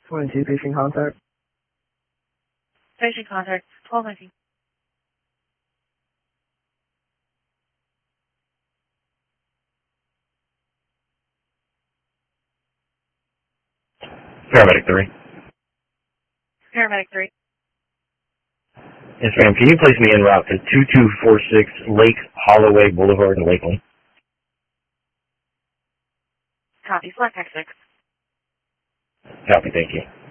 22 patient contact. Patient contact, 1219. Paramedic 3. Paramedic 3. Yes, ma'am. Can you place me en route to 2246 Lake Holloway Boulevard in Lakeland? Copy, select X6. Copy, thank you.